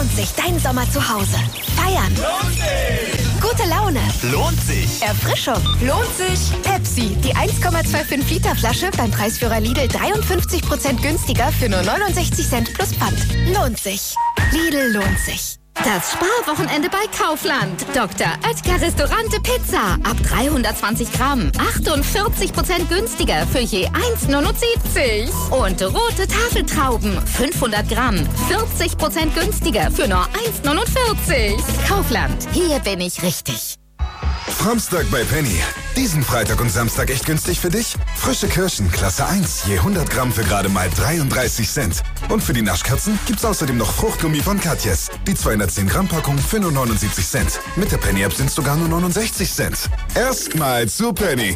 lohnt sich dein Sommer zu Hause. Feiern. Lohnt sich. Gute Laune. Lohnt sich. Erfrischung. Lohnt sich. Pepsi, die 1,25 Liter Flasche beim Preisführer Lidl 53% günstiger für nur 69 Cent plus Pfand. Lohnt sich. Lidl lohnt sich. Das Sparwochenende bei Kaufland. Dr. Oetker Restaurante Pizza. Ab 320 Gramm. 48% günstiger für je 1,79. Und rote Tafeltrauben. 500 Gramm. 40% günstiger für nur 1,49. Kaufland. Hier bin ich richtig. Samstag bei Penny. Diesen Freitag und Samstag echt günstig für dich? Frische Kirschen, Klasse 1, je 100 Gramm für gerade mal 33 Cent. Und für die Naschkatzen gibt's außerdem noch Fruchtgummi von Katjes. Die 210 Gramm Packung für nur 79 Cent. Mit der Penny-App sind's sogar nur 69 Cent. Erstmal zu Penny.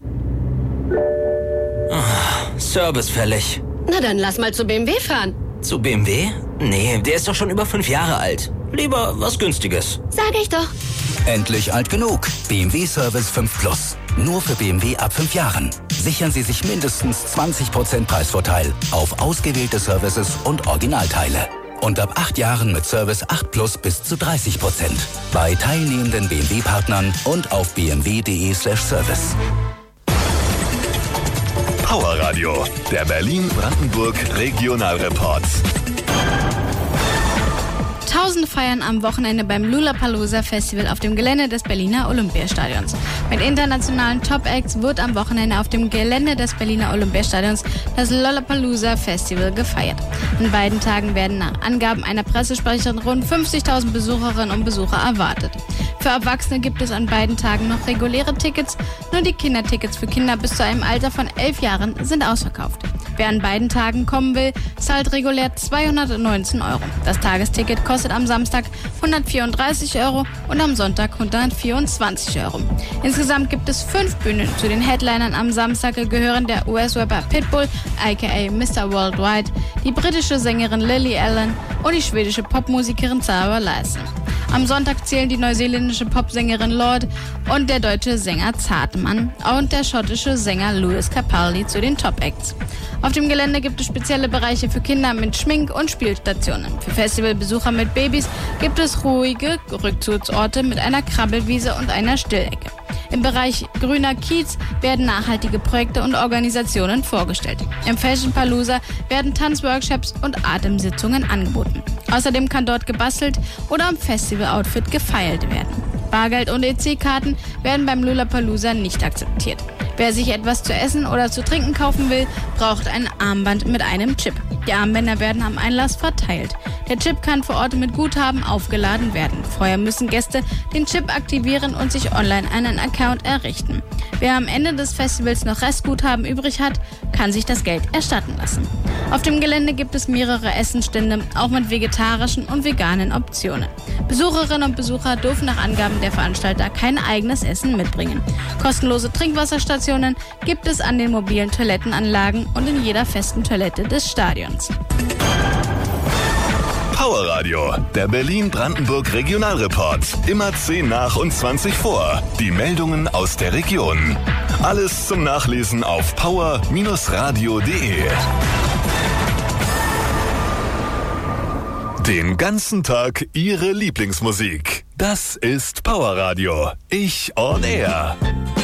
Service fällig. Na dann lass mal zu BMW fahren. Zu BMW? Nee, der ist doch schon über 5 Jahre alt. Lieber was Günstiges. Sag ich doch. Endlich alt genug. BMW Service 5 Plus. Nur für BMW ab 5 Jahren. Sichern Sie sich mindestens 20% Preisvorteil auf ausgewählte Services und Originalteile. Und ab 8 Jahren mit Service 8 Plus bis zu 30%. Bei teilnehmenden BMW-Partnern und auf bmw.de/service. Power Radio, der Berlin-Brandenburg Regionalreport. Tausende feiern am Wochenende beim Lollapalooza Festival auf dem Gelände des Berliner Olympiastadions. Mit internationalen Top-Acts wird am Wochenende auf dem Gelände des Berliner Olympiastadions das Lollapalooza Festival gefeiert. An beiden Tagen werden nach Angaben einer Pressesprecherin rund 50.000 Besucherinnen und Besucher erwartet. Für Erwachsene gibt es an beiden Tagen noch reguläre Tickets, nur die Kindertickets für Kinder bis zu einem Alter von 11 Jahren sind ausverkauft. Wer an beiden Tagen kommen will, zahlt regulär 219 €. Das Tagesticket kostet am Samstag 134 € und am Sonntag 124 €. Insgesamt gibt es 5 Bühnen. Zu den Headlinern am Samstag gehören der US-Rapper Pitbull, aka Mr. Worldwide, die britische Sängerin Lily Allen und die schwedische Popmusikerin Sarah Larsson. Am Sonntag zählen die neuseeländische Popsängerin Lorde und der deutsche Sänger Zartmann und der schottische Sänger Lewis Capaldi zu den Top-Acts. Auf dem Gelände gibt es spezielle Bereiche für Kinder mit Schmink- und Spielstationen. Für Festivalbesucher mit Babys gibt es ruhige Rückzugsorte mit einer Krabbelwiese und einer Stillecke. Im Bereich grüner Kiez werden nachhaltige Projekte und Organisationen vorgestellt. Im Fashion Palooza werden Tanzworkshops und Atemsitzungen angeboten. Außerdem kann dort gebastelt oder am Festival-Outfit gefeilt werden. Bargeld und EC-Karten werden beim Lollapalooza nicht akzeptiert. Wer sich etwas zu essen oder zu trinken kaufen will, braucht ein Armband mit einem Chip. Die Armbänder werden am Einlass verteilt. Der Chip kann vor Ort mit Guthaben aufgeladen werden. Vorher müssen Gäste den Chip aktivieren und sich online einen Account errichten. Wer am Ende des Festivals noch Restguthaben übrig hat, kann sich das Geld erstatten lassen. Auf dem Gelände gibt es mehrere Essensstände, auch mit vegetarischen und veganen Optionen. Besucherinnen und Besucher dürfen nach Angaben der Veranstalter kein eigenes Essen mitbringen. Kostenlose Trinkwasserstationen gibt es an den mobilen Toilettenanlagen und in jeder festen Toilette des Stadions. Power Radio, der Berlin-Brandenburg Regionalreport. Immer 10 nach und 20 vor. Die Meldungen aus der Region. Alles zum Nachlesen auf power-radio.de. Den ganzen Tag Ihre Lieblingsmusik. Das ist Power Radio. Ich on Air.